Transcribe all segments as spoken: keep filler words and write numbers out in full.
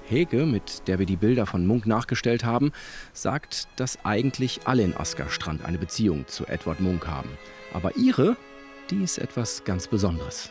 Hege, mit der wir die Bilder von Munch nachgestellt haben, sagt, dass eigentlich alle in Askerstrand eine Beziehung zu Edvard Munch haben. Aber ihre, die ist etwas ganz Besonderes.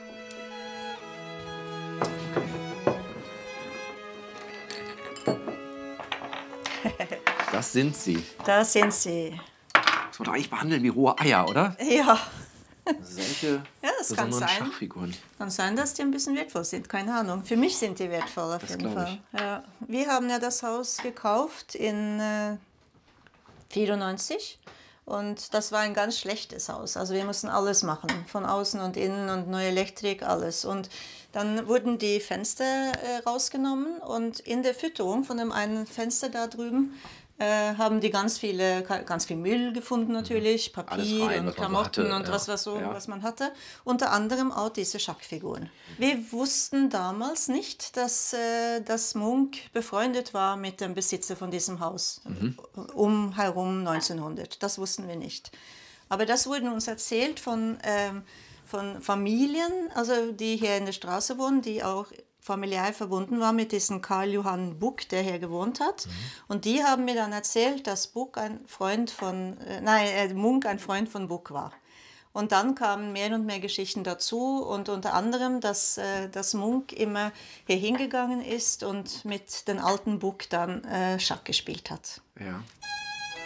Das sind sie. Das sind sie. Das wird eigentlich behandeln wie rohe Eier, oder? Ja. Solche Ja, das kann besonderen sein. Schachfiguren. Kann sein, dass die ein bisschen wertvoll sind, keine Ahnung. Für mich sind die wertvoll auf Das jeden glaub Fall. Ja. Wir haben ja das Haus gekauft in äh, vierundneunzig und das war ein ganz schlechtes Haus. Also wir mussten alles machen, von außen und innen und neue Elektrik, alles. Und dann wurden die Fenster äh, rausgenommen und in der Fütterung von dem einen Fenster da drüben äh, haben die ganz viele, ganz viel Müll gefunden natürlich, Papier rein, und was man so Klamotten hatte, und ja. was, was, so, Ja. was man hatte. Unter anderem auch diese Schackfiguren. Wir wussten damals nicht, dass, äh, dass Munch befreundet war mit dem Besitzer von diesem Haus, Mhm. um herum neunzehnhundert. Das wussten wir nicht. Aber das wurde uns erzählt von, ähm, von Familien, also die hier in der Straße wohnen, die auch familiär verbunden war mit diesem Karl Johann Buck, der hier gewohnt hat. Mhm. Und die haben mir dann erzählt, dass Buck ein Freund von, äh, nein, äh, Munch ein Freund von Buck war. Und dann kamen mehr und mehr Geschichten dazu und unter anderem, dass, äh, dass Munch immer hier hingegangen ist und mit den alten Buck dann äh, Schach gespielt hat. Ja.